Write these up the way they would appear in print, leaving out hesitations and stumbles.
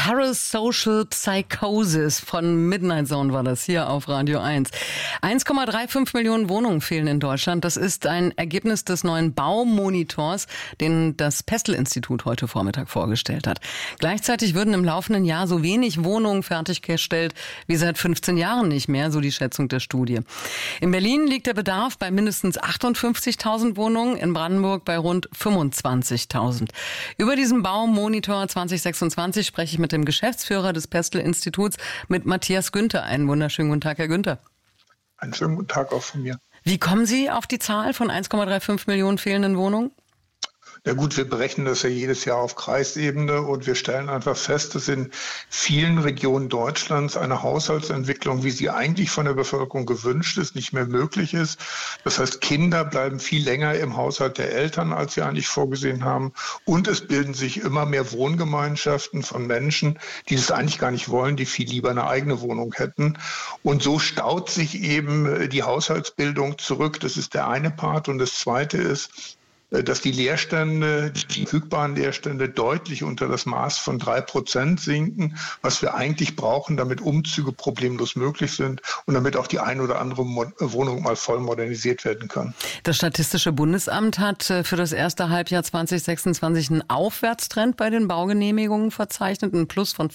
Parasocial Psychosis von Midnight Zone war das hier auf Radio 1. 1,35 Millionen Wohnungen fehlen in Deutschland. Das ist ein Ergebnis des neuen Baumonitors, den das Pestel-Institut heute Vormittag vorgestellt hat. Gleichzeitig würden im laufenden Jahr so wenig Wohnungen fertiggestellt wie seit 15 Jahren nicht mehr, so die Schätzung der Studie. In Berlin liegt der Bedarf bei mindestens 58.000 Wohnungen, in Brandenburg bei rund 25.000. Über diesen Baumonitor 2026 spreche ich mit dem Geschäftsführer des Pestel-Instituts, mit Matthias Günther. Einen wunderschönen guten Tag, Herr Günther. Einen schönen guten Tag auch von mir. Wie kommen Sie auf die Zahl von 1,35 Millionen fehlenden Wohnungen? Ja gut, wir berechnen das ja jedes Jahr auf Kreisebene und wir stellen einfach fest, dass in vielen Regionen Deutschlands eine Haushaltsentwicklung, wie sie eigentlich von der Bevölkerung gewünscht ist, nicht mehr möglich ist. Das heißt, Kinder bleiben viel länger im Haushalt der Eltern, als sie eigentlich vorgesehen haben. Und es bilden sich immer mehr Wohngemeinschaften von Menschen, die das eigentlich gar nicht wollen, die viel lieber eine eigene Wohnung hätten. Und so staut sich eben die Haushaltsbildung zurück. Das ist der eine Part. Und das zweite ist, dass die Leerstände, die verfügbaren Leerstände deutlich unter das Maß von 3% sinken, was wir eigentlich brauchen, damit Umzüge problemlos möglich sind und damit auch die ein oder andere Wohnung mal voll modernisiert werden kann. Das Statistische Bundesamt hat für das erste Halbjahr 2026 einen Aufwärtstrend bei den Baugenehmigungen verzeichnet, ein Plus von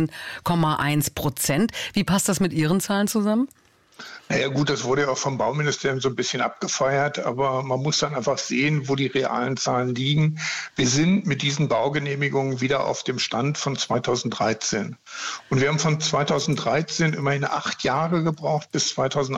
15,1%. Wie passt das mit Ihren Zahlen zusammen? Naja gut, das wurde ja auch vom Bauministerium so ein bisschen abgefeiert, aber man muss dann einfach sehen, wo die realen Zahlen liegen. Wir sind mit diesen Baugenehmigungen wieder auf dem Stand von 2013. Und wir haben von 2013 immerhin 8 Jahre gebraucht bis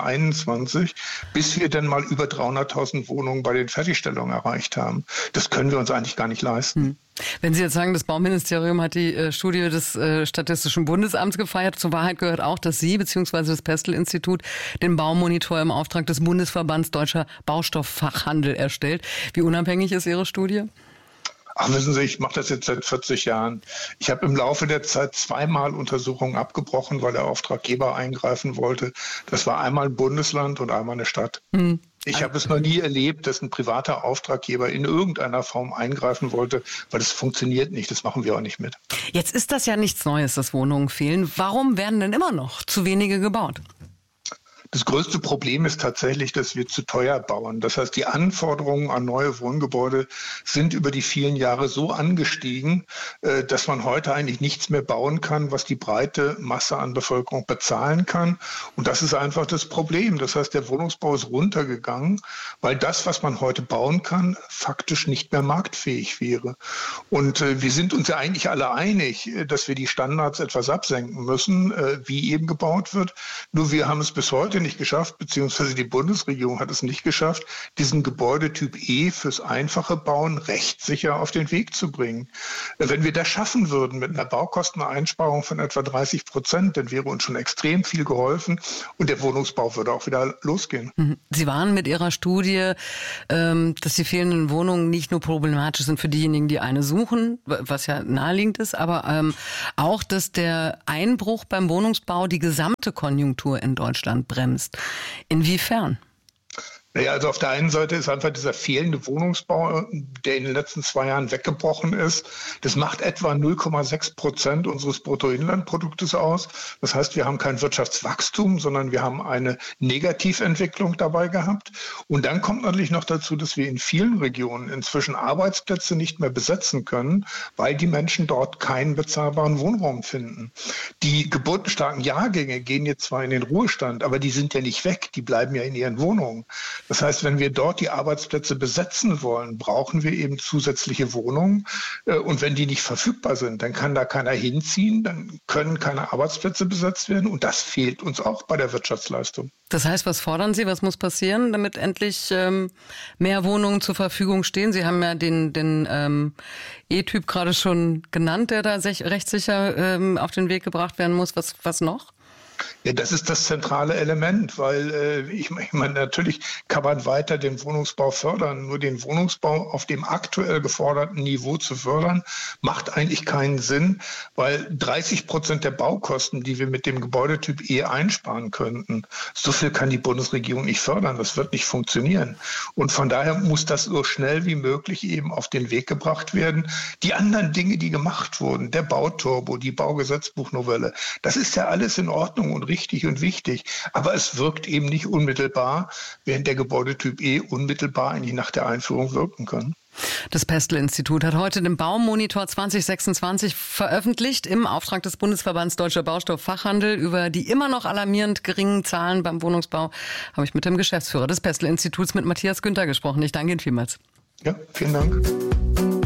2021, bis wir dann mal über 300.000 Wohnungen bei den Fertigstellungen erreicht haben. Das können wir uns eigentlich gar nicht leisten. Wenn Sie jetzt sagen, das Bauministerium hat die Studie des Statistischen Bundesamts gefeiert, zur Wahrheit gehört auch, dass Sie bzw. das Pestel-Institut den Baumonitor im Auftrag des Bundesverbands Deutscher Baustofffachhandel erstellt. Wie unabhängig ist Ihre Studie? Ach, wissen Sie, ich mache das jetzt seit 40 Jahren. Ich habe im Laufe der Zeit 2-mal Untersuchungen abgebrochen, weil der Auftraggeber eingreifen wollte. Das war einmal ein Bundesland und einmal eine Stadt. Ich habe es noch nie erlebt, dass ein privater Auftraggeber in irgendeiner Form eingreifen wollte, weil das funktioniert nicht. Das machen wir auch nicht mit. Jetzt ist das ja nichts Neues, dass Wohnungen fehlen. Warum werden denn immer noch zu wenige gebaut? Das größte Problem ist tatsächlich, dass wir zu teuer bauen. Das heißt, die Anforderungen an neue Wohngebäude sind über die vielen Jahre so angestiegen, dass man heute eigentlich nichts mehr bauen kann, was die breite Masse an Bevölkerung bezahlen kann. Und das ist einfach das Problem. Das heißt, der Wohnungsbau ist runtergegangen, weil das, was man heute bauen kann, faktisch nicht mehr marktfähig wäre. Und wir sind uns ja eigentlich alle einig, dass wir die Standards etwas absenken müssen, wie eben gebaut wird. Nur wir haben es bis heute nicht geschafft, beziehungsweise die Bundesregierung hat es nicht geschafft, diesen Gebäudetyp E fürs einfache Bauen rechtssicher auf den Weg zu bringen. Wenn wir das schaffen würden mit einer Baukosteneinsparung von etwa 30%, dann wäre uns schon extrem viel geholfen und der Wohnungsbau würde auch wieder losgehen. Sie waren mit Ihrer Studie, dass die fehlenden Wohnungen nicht nur problematisch sind für diejenigen, die eine suchen, was ja naheliegend ist, aber auch, dass der Einbruch beim Wohnungsbau die gesamte Konjunktur in Deutschland bremst. Inwiefern? Naja, also auf der einen Seite ist einfach dieser fehlende Wohnungsbau, der in den letzten 2 Jahren weggebrochen ist. Das macht etwa 0,6% unseres Bruttoinlandproduktes aus. Das heißt, wir haben kein Wirtschaftswachstum, sondern wir haben eine Negativentwicklung dabei gehabt. Und dann kommt natürlich noch dazu, dass wir in vielen Regionen inzwischen Arbeitsplätze nicht mehr besetzen können, weil die Menschen dort keinen bezahlbaren Wohnraum finden. Die geburtenstarken Jahrgänge gehen jetzt zwar in den Ruhestand, aber die sind ja nicht weg, die bleiben ja in ihren Wohnungen. Das heißt, wenn wir dort die Arbeitsplätze besetzen wollen, brauchen wir eben zusätzliche Wohnungen. Und wenn die nicht verfügbar sind, dann kann da keiner hinziehen, dann können keine Arbeitsplätze besetzt werden. Und das fehlt uns auch bei der Wirtschaftsleistung. Das heißt, was fordern Sie? Was muss passieren, damit endlich mehr Wohnungen zur Verfügung stehen? Sie haben ja den E-Typ gerade schon genannt, der da rechtssicher auf den Weg gebracht werden muss. Was noch? Ja, das ist das zentrale Element, weil ich meine, natürlich kann man weiter den Wohnungsbau fördern. Nur den Wohnungsbau auf dem aktuell geforderten Niveau zu fördern, macht eigentlich keinen Sinn, weil 30% der Baukosten, die wir mit dem Gebäudetyp E einsparen könnten, so viel kann die Bundesregierung nicht fördern. Das wird nicht funktionieren. Und von daher muss das so schnell wie möglich eben auf den Weg gebracht werden. Die anderen Dinge, die gemacht wurden, der Bauturbo, die Baugesetzbuchnovelle, das ist ja alles in Ordnung und richtig und wichtig. Aber es wirkt eben nicht unmittelbar, während der Gebäudetyp E unmittelbar eigentlich nach der Einführung wirken kann. Das Pestel-Institut hat heute den Baumonitor 2026 veröffentlicht im Auftrag des Bundesverbands Deutscher Baustofffachhandel. Über die immer noch alarmierend geringen Zahlen beim Wohnungsbau habe ich mit dem Geschäftsführer des Pestel-Instituts, mit Matthias Günther, gesprochen. Ich danke Ihnen vielmals. Ja, vielen Dank.